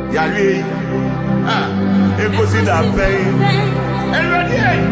Yari, ah, it goes in that pain. And ready,